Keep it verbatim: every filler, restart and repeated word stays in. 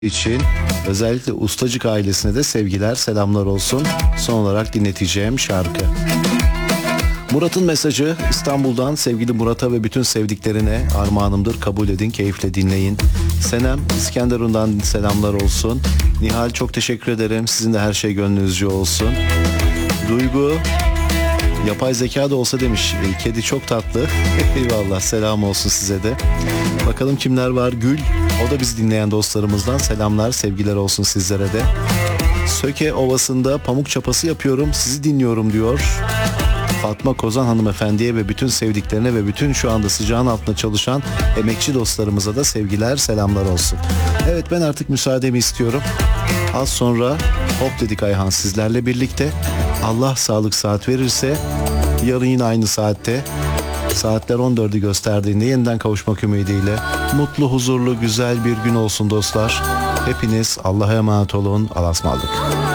için özellikle Ustacık ailesine de sevgiler, selamlar olsun. Son olarak dinleteceğim şarkı. Murat'ın mesajı İstanbul'dan sevgili Murat'a ve bütün sevdiklerine armağanımdır. Kabul edin, keyifle dinleyin. Senem İskenderun'dan selamlar olsun. Nihal çok teşekkür ederim. Sizin de her şey gönlünüzce olsun. Duygu yapay zeka da olsa demiş. E, kedi çok tatlı. Eyvallah, selam olsun size de. Bakalım kimler var? Gül, o da bizi dinleyen dostlarımızdan selamlar, sevgiler olsun sizlere de. Söke Ovası'nda pamuk çapası yapıyorum, sizi dinliyorum diyor. Fatma Kozan hanımefendiye ve bütün sevdiklerine ve bütün şu anda sıcağın altında çalışan emekçi dostlarımıza da sevgiler, selamlar olsun. Evet, ben artık müsaademi istiyorum. Az sonra Hop dedik Ayhan sizlerle birlikte. Allah sağlık saat verirse yarın yine aynı saatte, saatler on dördü gösterdiğinde yeniden kavuşmak ümidiyle mutlu, huzurlu, güzel bir gün olsun dostlar. Hepiniz Allah'a emanet olun. Allah'a ısmarladık.